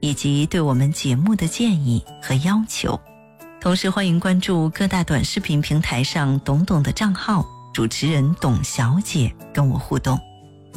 以及对我们节目的建议和要求。同时欢迎关注各大短视频平台上董董的账号，主持人董小姐跟我互动。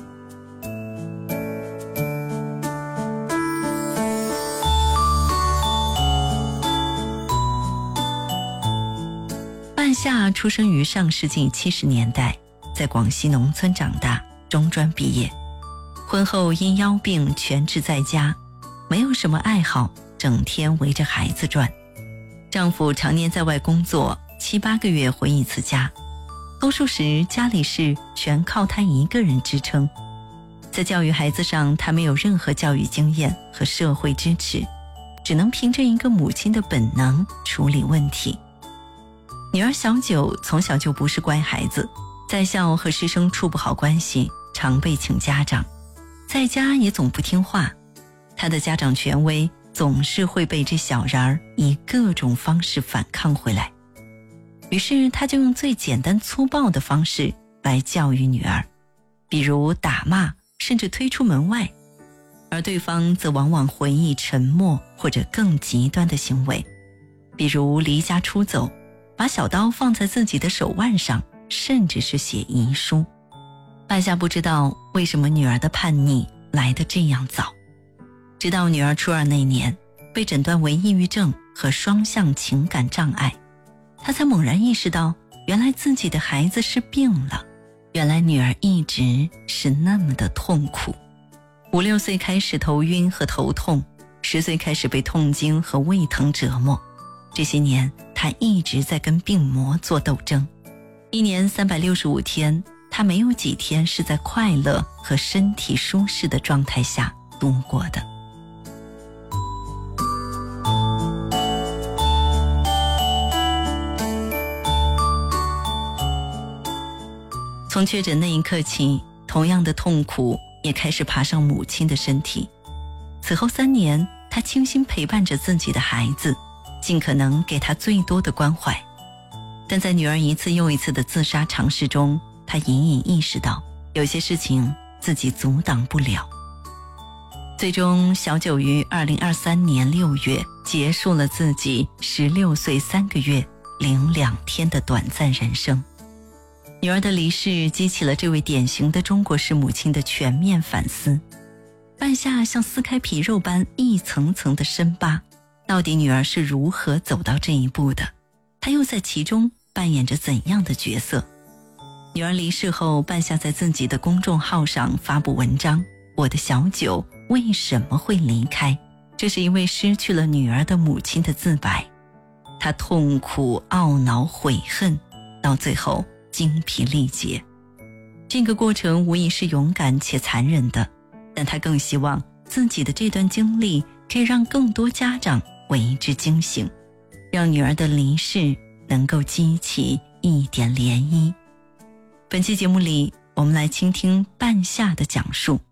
半夏出生于上世纪70年代，在广西农村长大，中专毕业。婚后因腰病全职在家，没有什么爱好，整天围着孩子转。丈夫常年在外工作，7、8个月回一次家，多数时家里事全靠他一个人支撑。在教育孩子上，他没有任何教育经验和社会支持，只能凭着一个母亲的本能处理问题。女儿小九从小就不是乖孩子，在校和师生处不好关系，常被请家长，在家也总不听话。她的家长权威总是会被这小人儿以各种方式反抗回来，于是她就用最简单粗暴的方式来教育女儿，比如打骂，甚至推出门外，而对方则往往回忆沉默或者更极端的行为，比如离家出走，把小刀放在自己的手腕上，甚至是写遗书。半夏不知道为什么女儿的叛逆来得这样早，直到女儿初2那年被诊断为抑郁症和双向情感障碍，她才猛然意识到，原来自己的孩子是病了，原来女儿一直是那么的痛苦。5、6岁开始头晕和头痛，10岁开始被痛经和胃疼折磨，这些年她一直在跟病魔做斗争。1年365天，她没有几天是在快乐和身体舒适的状态下度过的。从确诊那一刻起，同样的痛苦也开始爬上母亲的身体。此后3年，她倾心陪伴着自己的孩子，尽可能给她最多的关怀。但在女儿一次又一次的自杀尝试中，她隐隐意识到，有些事情自己阻挡不了。最终，小九于2023年6月结束了自己16岁3个月零2天的短暂人生。女儿的离世激起了这位典型的中国式母亲的全面反思。半夏像撕开皮肉般一层层的深扒，到底女儿是如何走到这一步的？她又在其中扮演着怎样的角色？女儿离世后，半夏在自己的公众号上发布文章，我的小九为什么会离开？这是一位失去了女儿的母亲的自白。她痛苦、懊恼、悔恨，到最后精疲力竭。这个过程无疑是勇敢且残忍的，但她更希望自己的这段经历可以让更多家长为之惊醒，让女儿的离世能够激起一点涟漪。本期节目里，我们来倾听半夏的讲述。